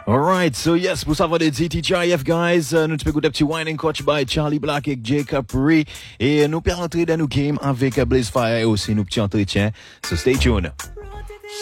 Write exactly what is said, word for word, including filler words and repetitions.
Alright, so yes, pour savoir de T G I F, guys, uh, nous te écouter petit Wine and Coach by Charlie Black et Jacob Ree. Et nous peut rentrer dans nos games avec Blaze Fire et aussi nos petits entretiens. So stay tuned.